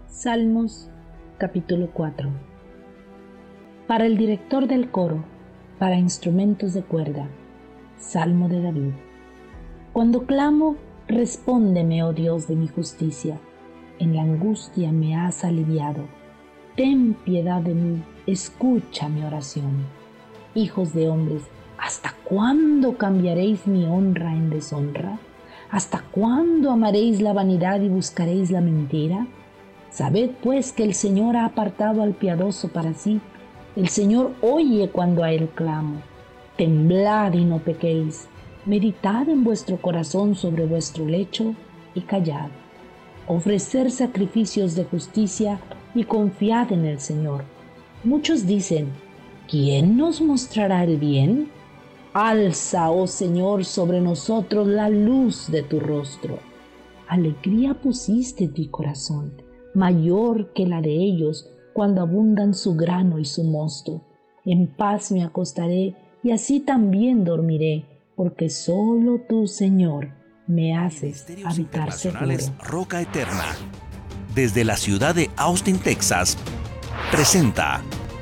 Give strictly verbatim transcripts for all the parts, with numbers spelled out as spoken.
Salmos capítulo cuatro. Para el director del coro, para instrumentos de cuerda, Salmo de David. Cuando clamo, respóndeme, oh Dios de mi justicia. En la angustia me has aliviado. Ten piedad de mí, escucha mi oración. Hijos de hombres, ¿hasta cuándo cambiaréis mi honra en deshonra? ¿Hasta cuándo amaréis la vanidad y buscaréis la mentira? Sabed pues que el Señor ha apartado al piadoso para sí. El Señor oye cuando a Él clamo. Temblad y no pequéis. Meditad en vuestro corazón sobre vuestro lecho y callad. Ofrecer sacrificios de justicia y confiad en el Señor. Muchos dicen, ¿quién nos mostrará el bien? Alza, oh Señor, sobre nosotros la luz de tu rostro. Alegría pusiste en mi corazón, mayor que la de ellos, cuando abundan su grano y su mosto. En paz me acostaré y así también dormiré, porque solo tú, Señor, me haces habitar seguro. Roca Eterna, desde la ciudad de Austin, Texas, presenta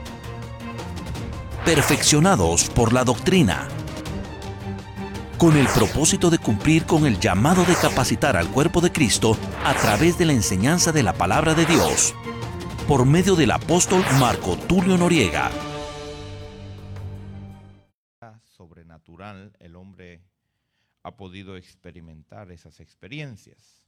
Perfeccionados por la Doctrina, con el propósito de cumplir con el llamado de capacitar al cuerpo de Cristo a través de la enseñanza de la palabra de Dios, por medio del apóstol Marco Tulio Noriega. Sobrenatural, el hombre ha podido experimentar esas experiencias.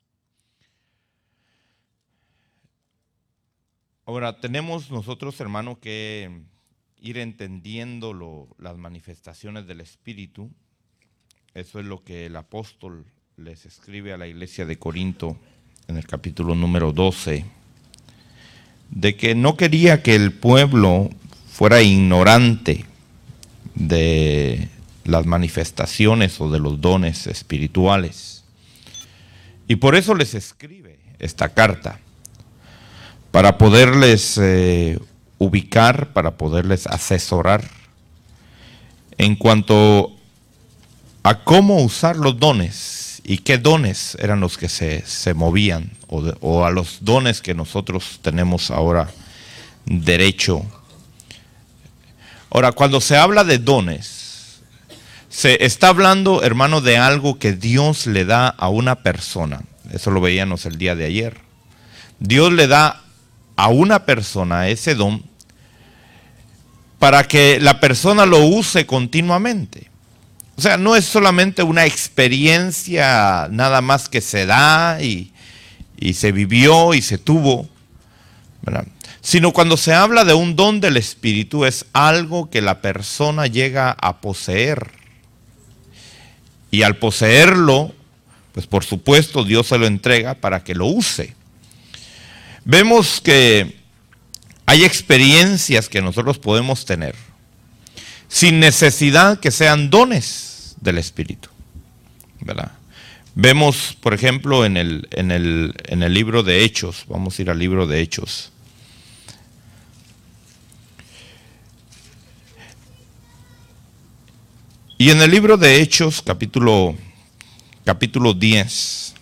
Ahora, tenemos nosotros, hermano, que ir entendiendo lo, las manifestaciones del Espíritu. Eso es lo que el apóstol les escribe a la iglesia de Corinto en el capítulo número doce, de que no quería que el pueblo fuera ignorante de las manifestaciones o de los dones espirituales. Y por eso les escribe esta carta, para poderles eh, ubicar, para poderles asesorar en cuanto a cómo usar los dones y qué dones eran los que se, se movían, o, de, o a los dones que nosotros tenemos ahora derecho. Ahora, cuando se habla de dones, se está hablando, hermano, de algo que Dios le da a una persona. Eso lo veíamos el día de ayer. Dios le da a una persona ese don para que la persona lo use continuamente. O sea, no es solamente una experiencia nada más que se da y, y se vivió y se tuvo, ¿verdad? Sino cuando se habla de un don del Espíritu es algo que la persona llega a poseer. Y al poseerlo, pues por supuesto Dios se lo entrega para que lo use. Vemos que hay experiencias que nosotros podemos tener sin necesidad que sean dones del Espíritu, ¿verdad? Vemos, por ejemplo, en el, en el, en el libro de Hechos, vamos a ir al libro de Hechos. Y en el libro de Hechos, capítulo, capítulo diez,